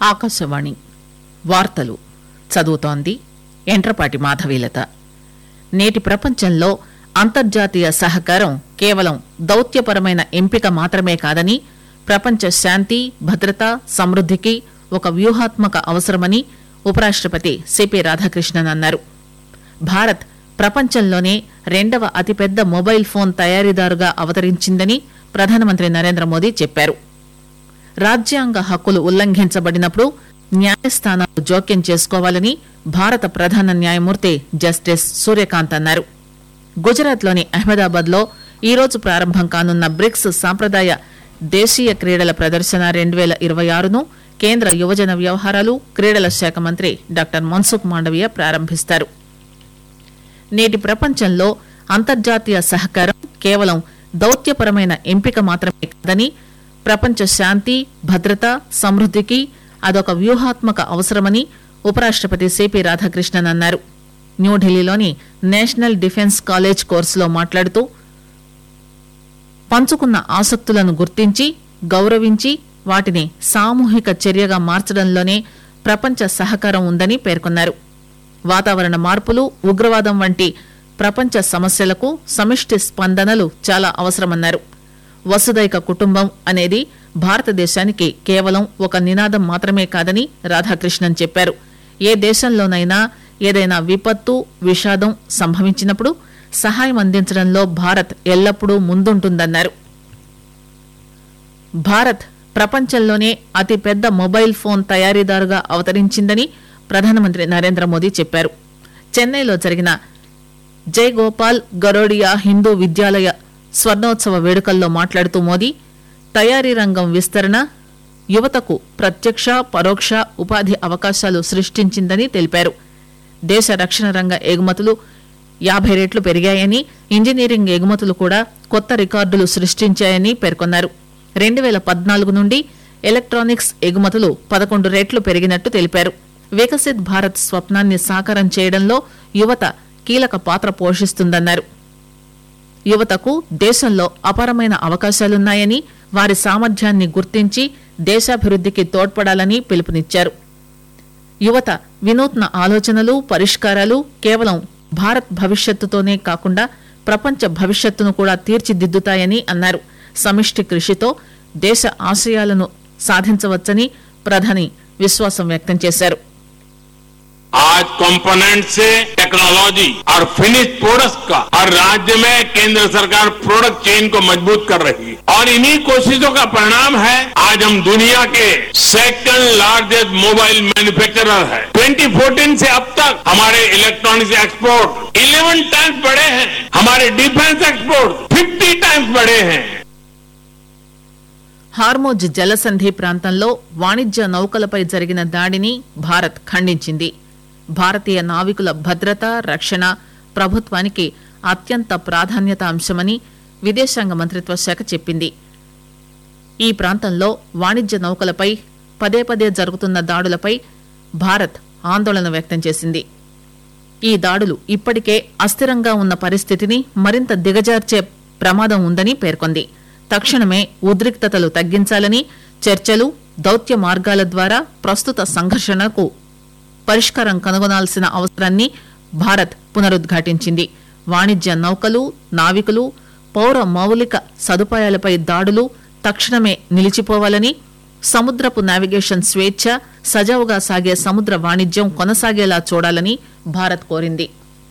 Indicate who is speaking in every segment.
Speaker 1: ఆకాశవాణి వార్తలు చదువుతోంది ఎంట్రపాటి మాధవీలత. నేటి ప్రపంచంలో అంతర్జాతీయ సహకారం కేవలం దౌత్యపరమైన ఎంపిక మాత్రమే కాదని, ప్రపంచ శాంతి, భద్రత, సమృద్దికి ఒక వ్యూహాత్మక అవసరమని ఉపరాష్టపతి సిపి రాధాకృష్ణన్ అన్నారు. భారత్ ప్రపంచంలోనే రెండవ అతిపెద్ద మొబైల్ ఫోన్ తయారీదారుగా అవతరించిందని ప్రధానమంత్రి నరేంద్ర మోదీ చెప్పారు. రాజ్యాంగ హక్కులు ఉల్లంఘించబడినప్పుడు న్యాయస్థానాలు జోక్యం చేసుకోవాలని భారత ప్రధాన న్యాయమూర్తి జస్టిస్ సూర్యకాంత్ అన్నారు. గుజరాత్లోని అహ్మదాబాద్ లో ఈరోజు ప్రారంభం కానున్న బ్రిక్స్ సాంప్రదాయ దేశీయ క్రీడల ప్రదర్శన 2026ను కేంద్ర యువజన వ్యవహారాలు, క్రీడల శాఖ మంత్రి డాక్టర్ మన్సుఖ్ మాండవీయ ప్రారంభిస్తారు. నేటి ప్రపంచంలో అంతర్జాతీయ సహకారం కేవలం దౌత్యపరమైన ఎంపిక మాత్రమే కాదని, ప్రపంచ శాంతి, భద్రత, సమృద్దికి అదొక వ్యూహాత్మక అవసరమని ఉపరాష్టపతి సిపి రాధాకృష్ణన్ అన్నారు. న్యూఢిల్లీలోని నేషనల్ డిఫెన్స్ కాలేజ్ కోర్సులో మాట్లాడుతూ, పంచుకున్న ఆసక్తులను గుర్తించి, గౌరవించి వాటిని సామూహిక చర్యగా మార్చడంలోనే ప్రపంచ సహకారం ఉందని పేర్కొన్నారు. వాతావరణ మార్పులు, ఉగ్రవాదం వంటి ప్రపంచ సమస్యలకు సమిష్టి స్పందనలు చాలా అవసరమన్నారు. వసుదైక కుటుంబం అనేది భారతదేశానికి కేవలం ఒక నినాదం మాత్రమే కాదని రాధాకృష్ణన్ చెప్పారు. ఏ దేశంలోనైనా ఏదైనా విపత్తు, విషాదం సంభవించినప్పుడు సహాయం అందించడంలో భారత్ ఎల్లప్పుడూ ముందుంటుందన్నారు. భారత్ ప్రపంచంలోనే అతిపెద్ద మొబైల్ ఫోన్ తయారీదారుగా అవతరించిందని ప్రధానమంత్రి నరేంద్ర మోదీ చెప్పారు. చెన్నైలో జరిగిన జయగోపాల్ గరోడియా హిందూ విద్యాలయ స్వర్ణోత్సవ వేడుకల్లో మాట్లాడుతూ మోదీ, తయారీ రంగం విస్తరణ యువతకు ప్రత్యక్ష, పరోక్ష ఉపాధి అవకాశాలు సృష్టించిందని తెలిపారు. దేశ రక్షణ రంగ ఎగుమతులు 50 రెట్లు పెరిగాయని, ఇంజనీరింగ్ ఎగుమతులు కూడా కొత్త రికార్డులు సృష్టించాయని పేర్కొన్నారు. 2014 నుండి ఎలక్ట్రానిక్స్ ఎగుమతులు 11 రెట్లు పెరిగినట్టు తెలిపారు. వికసిత్ భారత్ స్వప్నాన్ని సాకారం చేయడంలో యువత కీలక పాత్ర పోషిస్తుందన్నారు. యువతకు దేశంలో అపారమైన అవకాశాలున్నాయని, వారి సామర్థ్యాన్ని గుర్తించి దేశాభివృద్దికి తోడ్పడాలని పిలుపునిచ్చారు. యువత వినూత్న ఆలోచనలు, పరిష్కారాలు కేవలం భారత్ భవిష్యత్తుతోనే కాకుండా ప్రపంచ భవిష్యత్తును కూడా తీర్చిదిద్దుతాయని అన్నారు. సమిష్టి కృషితో దేశ ఆశయాలను సాధించవచ్చని ప్రధాని విశ్వాసం వ్యక్తం చేశారు.
Speaker 2: आज कंपोनेंट से टेक्नोलॉजी और फिनिश प्रोडक्ट्स का हर राज्य में केंद्र सरकार प्रोडक्ट चेन को मजबूत कर रही है और इन्हीं कोशिशों का परिणाम है आज हम दुनिया के सेकंड लार्जेस्ट मोबाइल मैन्युफैक्चरर है। 2014 से अब तक हमारे इलेक्ट्रॉनिक्स एक्सपोर्ट 11 टाइम्स बढ़े हैं, हमारे डिफेंस एक्सपोर्ट 50 टाइम्स बढ़े हैं.
Speaker 1: హార్మోజ్ జలసంధి ప్రాంతంలో వాణిజ్య నౌకలపై జరిగిన దాడిని భారత్ ఖండించింది. భారతీయ నావికుల భద్రత, రక్షణ ప్రభుత్వానికి అత్యంత ప్రాధాన్యత అంశమని విదేశాంగ మంత్రిత్వ శాఖ చెప్పింది. ఈ ప్రాంతంలో వాణిజ్య నౌకలపై పదే పదే జరుగుతున్న దాడులపై భారత్ ఆందోళన వ్యక్తం చేసింది. ఈ దాడులు ఇప్పటికే అస్థిరంగా ఉన్న పరిస్థితిని మరింత దిగజార్చే ప్రమాదం ఉందని పేర్కొంది. తక్షణమే ఉద్రిక్తతలు తగ్గించాలని, చర్చలు, దౌత్య మార్గాల ద్వారా ప్రస్తుత సంఘర్షణకు పరిష్కారం కనుగొనాల్సిన అవసరాన్ని భారత్ పునరుద్ఘాటించింది. వాణిజ్య నౌకలు, నావికులు, పౌర మౌలిక సదుపాయాలపై దాడులు తక్షణమే నిలిచిపోవాలని, సముద్రపు నావిగేషన్ స్వేచ్ఛ, సజావుగా సాగే సముద్ర వాణిజ్యం కొనసాగేలా చూడాలని భారత్ కోరింది.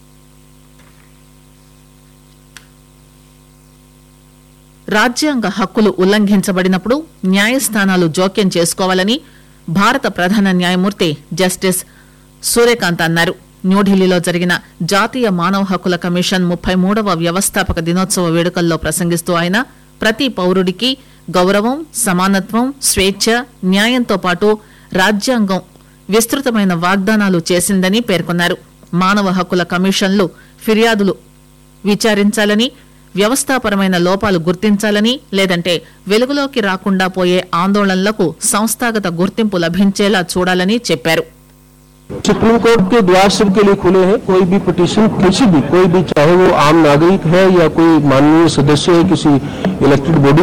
Speaker 1: రాజ్యాంగ హక్కులు ఉల్లంఘించబడినప్పుడు న్యాయస్థానాలు జోక్యం చేసుకోవాలని భారత ప్రధాన న్యాయమూర్తి జస్టిస్ సూర్యకాంత్ అన్నారు. న్యూఢిల్లీలో జరిగిన జాతీయ మానవ హక్కుల కమిషన్ 33వ వ్యవస్థాపక దినోత్సవ వేడుకల్లో ప్రసంగిస్తూ ఆయన, ప్రతి పౌరుడికి గౌరవం, సమానత్వం, స్వేచ్ఛ, న్యాయంతో పాటు రాజ్యాంగం విస్తృతమైన వాగ్దానాలు చేసిందని పేర్కొన్నారు. మానవ హక్కుల కమిషన్లు ఫిర్యాదులు విచారించాలని, వ్యవస్థాపరమైన లోపాలు గుర్తించాలని, లేదంటే వెలుగులోకి రాకుండా పోయే ఆందోళనలకు సంస్థాగత గుర్తింపు లభించేలా చూడాలని చెప్పారు.
Speaker 3: सुप्रीम कोर्ट के द्वार सबके लिए खुले हैं. कोई भी पिटीशन किसी भी, कोई भी, चाहे वो आम नागरिक है या कोई माननीय सदस्य है किसी इलेक्टेड बॉडी